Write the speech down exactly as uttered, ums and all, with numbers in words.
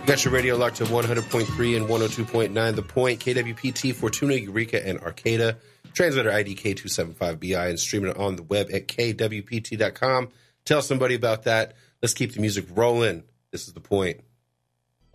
Got your radio locked to one hundred point three and one oh two point nine The Point, K W P T, Fortuna, Eureka, and Arcata. Transmitter I D K two seven five B I and streaming it on the web at K W P T dot com. Tell somebody about that. Let's keep the music rolling. This is The Point.